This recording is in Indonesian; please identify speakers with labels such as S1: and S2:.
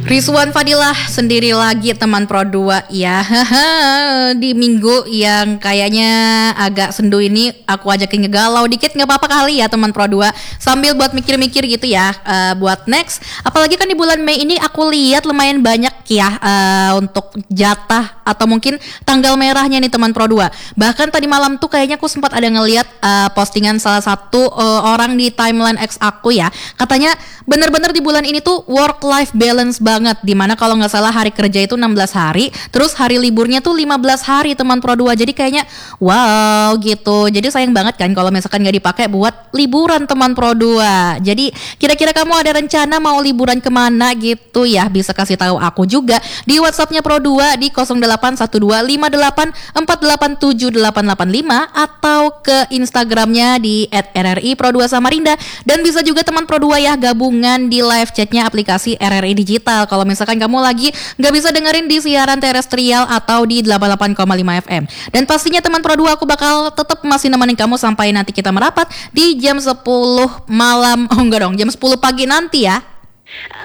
S1: Rizwan Fadilah sendiri lagi teman Pro 2 ya. Di minggu yang kayaknya agak sendu ini aku ajakin ngegalau dikit, nggak apa-apa kali ya teman Pro 2, sambil buat mikir-mikir gitu ya, buat next. Apalagi kan di bulan Mei ini aku lihat lumayan banyak ya untuk jatah atau mungkin tanggal merahnya nih teman Pro 2. Bahkan tadi malam tuh kayaknya aku sempat ada ngeliat postingan salah satu orang di timeline X aku ya. Katanya bener-bener di bulan ini tuh work life balance banget, dimana kalau nggak salah hari kerja itu 16 hari, terus hari liburnya tuh 15 hari teman Pro 2. Jadi kayaknya wow gitu. Jadi sayang banget kan kalau misalkan nggak dipakai buat liburan teman Pro 2. Jadi kira-kira kamu ada rencana mau liburan kemana gitu ya, bisa kasih tahu aku juga di WhatsAppnya Pro 2 di 081258487885 atau ke Instagramnya di @RRI Pro 2 Samarinda. Dan bisa juga teman Pro 2 ya gabungan di live chatnya aplikasi RRI Digital kalau misalkan kamu lagi nggak bisa dengerin di siaran terestrial atau di 88,5 FM. Dan pastinya teman Pro 2 aku bakal tetap masih nemenin kamu sampai nanti kita merapat di jam 10 malam. Oh enggak dong, jam 10 pagi nanti ya.